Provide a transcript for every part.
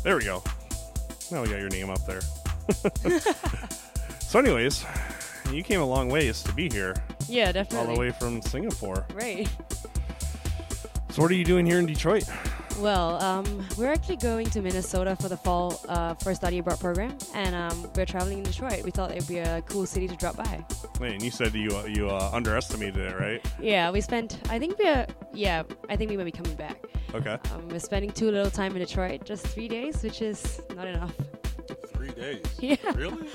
There we go. Now we got your name up there. So anyways, you came a long ways to be here. Yeah, definitely. All the way from Singapore. Right. So what are you doing here in Detroit? Well, we're actually going to Minnesota for the fall for a study abroad program, and we're traveling in Detroit. We thought it would be a cool city to drop by. Wait, and you said you underestimated it, right? Yeah, we spent. I think we might be coming back. Okay. We're spending too little time in Detroit, just 3 days, which is not enough. 3 days? Yeah. Really?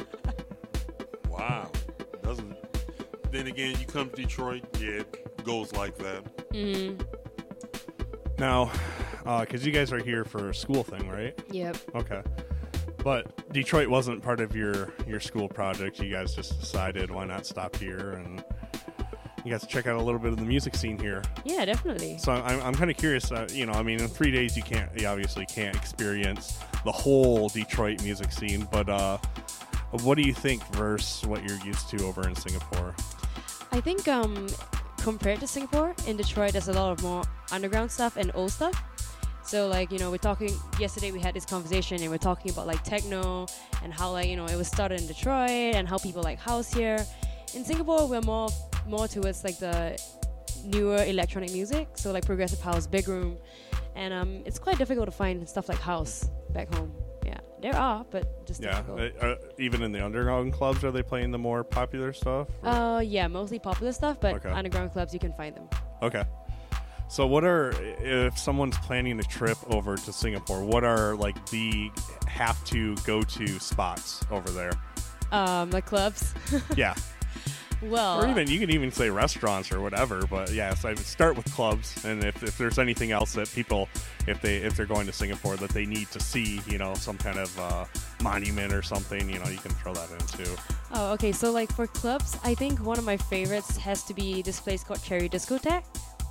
Wow. Doesn't. Then again, you come to Detroit, yeah, it goes like that. Mm-hmm. Now, because you guys are here for a school thing, right? Yep. Okay. But Detroit wasn't part of your school project. You guys just decided why not stop here, and you guys check out a little bit of the music scene here. Yeah, definitely. So I'm kind of curious. In 3 days you obviously can't experience the whole Detroit music scene. But what do you think versus what you're used to over in Singapore? I think compared to Singapore, in Detroit there's a lot of more underground stuff and old stuff. So we're talking, yesterday we had this conversation and we're talking about techno and how it was started in Detroit and how people like house here. In Singapore we're more towards the newer electronic music, so progressive house, big room, and it's quite difficult to find stuff like house back home. Yeah, there are, but just difficult. Even in the underground clubs, are they playing the more popular stuff? Yeah, mostly popular stuff, but Okay. underground clubs you can find them. Okay. So if someone's planning a trip over to Singapore, what are the have to go to spots over there? Like clubs. Yeah. Well, Or you can even say restaurants or whatever, but yeah, so I would start with clubs, and if there's anything else that people, if they're going to Singapore that they need to see, some kind of monument or something, you can throw that in too. Oh, okay. So for clubs, I think one of my favorites has to be this place called Cherry Discotheque.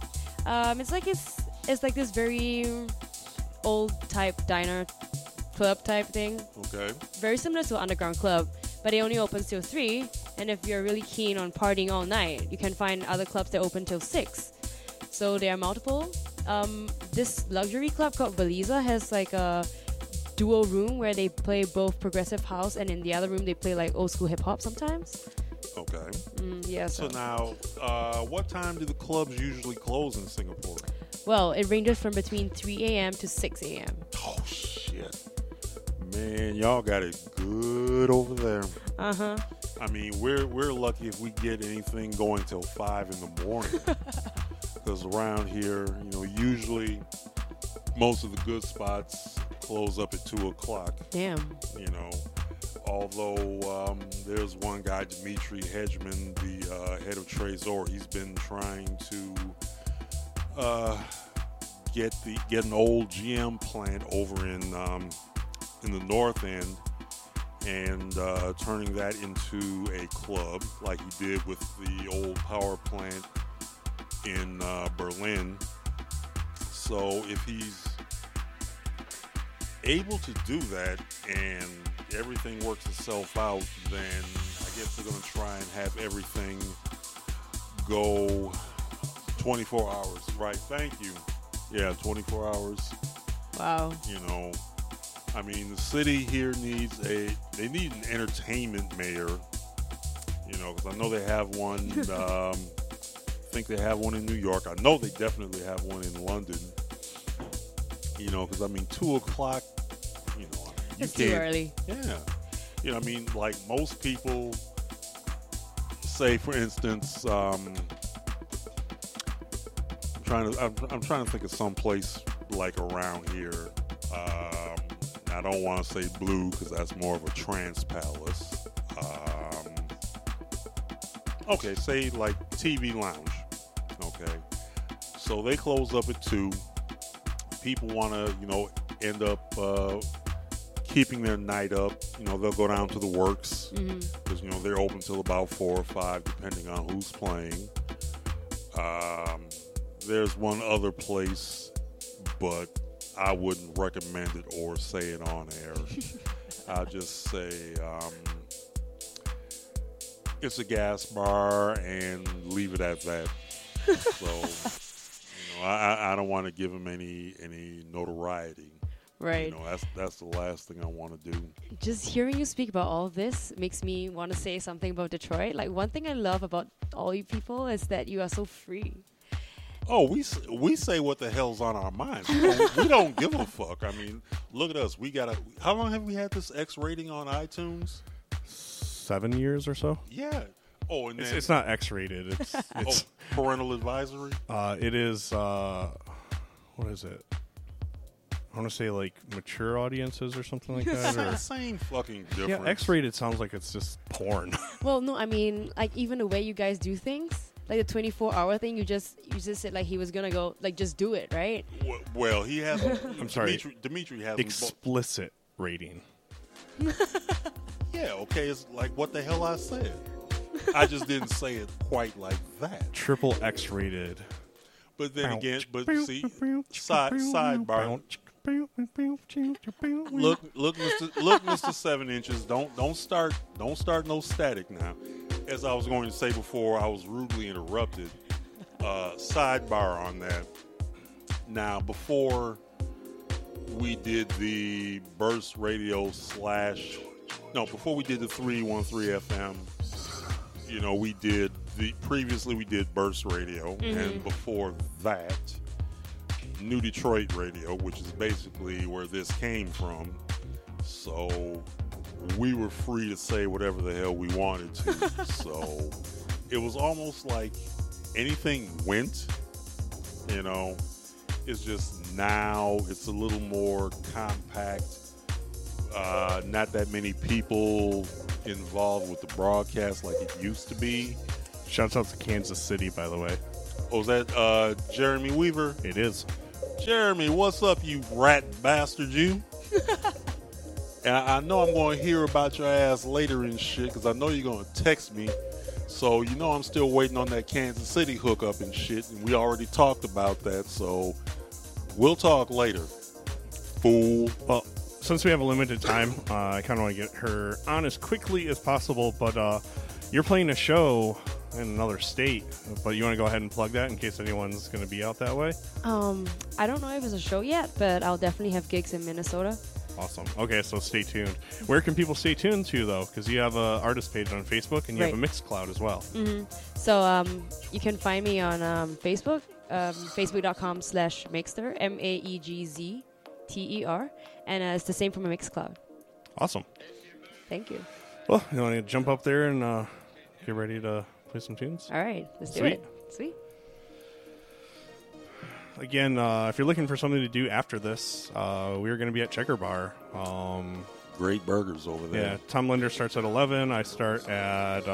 It's like this very old type diner club type thing. Okay. Very similar to an underground club, but it only opens till 3. And if you're really keen on partying all night, you can find other clubs that open till 6. So there are multiple. This luxury club called Beliza has a dual room where they play both progressive house, and in the other room they play old school hip hop sometimes. Okay. Yeah. So now, what time do the clubs usually close in Singapore? Well, it ranges from between 3 a.m. to 6 a.m. Oh, shit. Man, y'all got it good over there. Uh-huh. I mean, we're lucky if we get anything going till 5 in the morning. Because around here, usually most of the good spots close up at 2 o'clock. Damn. Although there's one guy, Dimitri Hedgeman, the head of Trezor, he's been trying to get an old GM plant over in the north end and turning that into a club like he did with the old power plant in Berlin. So if he's able to do that and everything works itself out, then I guess they're going to try and have everything go 24 hours. Right, thank you. Yeah, 24 hours. Wow. I mean, the city here needs an entertainment mayor, because I know they have one. I think they have one in New York. I know they definitely have one in London. Because 2 o'clock, you It's can't. too early. Yeah. Most people say, for instance, I'm trying to think of some place around here. I don't want to say Blue because that's more of a trance palace. Okay, say TV Lounge. Okay, so they close up at 2. People want to, end up keeping their night up. They'll go down to the Works because they're open till about 4 or 5, depending on who's playing. There's one other place, but I wouldn't recommend it or say it on air. I'll just say it's a gas bar and leave it at that. So, I don't want to give them any notoriety. Right. You know, that's the last thing I want to do. Just hearing you speak about all of this makes me want to say something about Detroit. Like, one thing I love about all you people is that you are so free. Oh, we say what the hell's on our minds. We don't give a fuck. I mean, look at us. How long have we had this X rating on iTunes? 7 years or so. Yeah. Oh, and then, It's not X-rated. It's parental advisory. it is. What is it? I want to say like mature audiences or something like It's that. the Or, same fucking difference. yeah, X-rated sounds like it's just porn. Well, no, I mean, like, even the way you guys do things, like the 24-hour thing, you just said like he was gonna go, like, just do it, right? Well, he has. I'm sorry. Dimitri has. Explicit rating. Yeah, okay. It's like what the hell I said. I just didn't say it quite like that. Triple X-rated. But then again, see, sidebar. Look, Mr. 7 Inches. Don't start no static now. As I was going to say before, I was rudely interrupted. Sidebar on that. Now, before we did the Burst Radio before we did the 313 FM, you know, previously we did Burst Radio, and before that, New Detroit Radio, which is basically where this came from. So we were free to say whatever the hell we wanted to. So it was almost like anything went, you know. It's just now it's a little more compact. Not that many people involved with the broadcast like it used to be. Shouts out to Kansas City, by the way. Oh, is that Jeremy Weaver? It is. Jeremy, what's up, you rat bastard, you? And I know I'm going to hear about your ass later and shit, because I know you're going to text me. So, you know I'm still waiting on that Kansas City hookup and shit, and we already talked about that, so we'll talk later. Fool. Well, since we have a limited time, I kind of want to get her on as quickly as possible, but you're playing a show in another state, but you want to go ahead and plug that in case anyone's going to be out that way? I don't know if it's a show yet, but I'll definitely have gigs in Minnesota. Awesome. Okay, so stay tuned. Where can people stay tuned to, though? Because you have an artist page on Facebook and you have a Mixcloud as well. So you can find me on Facebook, facebook.com/Megzter, MAEGZTER, and it's the same for my Mixcloud. Awesome. Thank you. Well, you want to jump up there and get ready to play some tunes? All right, let's do Sweet. it. Sweet. Again, if you're looking for something to do after this, we're going to be at Checker Bar. Great burgers over there. Yeah, Tom Linder starts at 11. I start at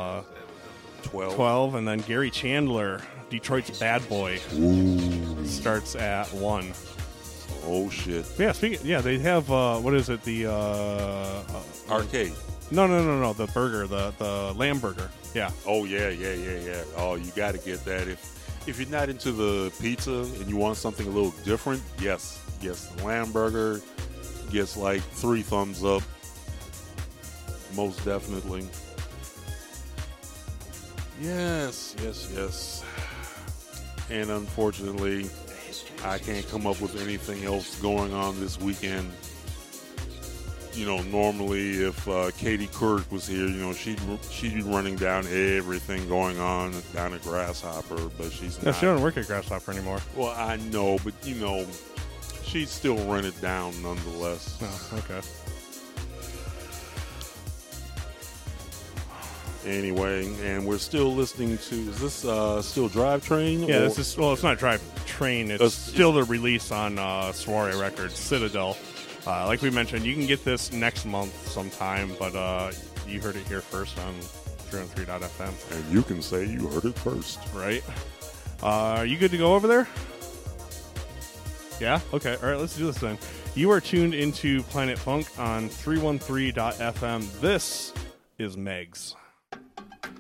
12. And then Gary Chandler, Detroit's bad boy, starts at 1. Oh, shit. Yeah, they have, what is it, the... Arcade. No, the burger, the lamb burger. Yeah. Oh, yeah. Oh, you got to get that. If you're not into the pizza and you want something a little different, yes. The lamb burger gets like 3 thumbs up. Most definitely. Yes. And unfortunately, I can't come up with anything else going on this weekend. You know, normally if Katie Couric was here, you know, she'd be running down everything going on down at Grasshopper, but she's not. She doesn't work at Grasshopper anymore. Well, I know, but, you know, she'd still run it down nonetheless. Oh, okay. Anyway, and we're still listening to, is this still Drivetrain? Yeah, this is, well, it's not Drivetrain. It's still the release on Soiree Records, Citadel. Like we mentioned, you can get this next month sometime, but you heard it here first on 313.fm. And you can say you heard it first. Right. Are you good to go over there? Yeah? Okay. All right, let's do this then. You are tuned into Planet Funk on 313.fm. This is Megs.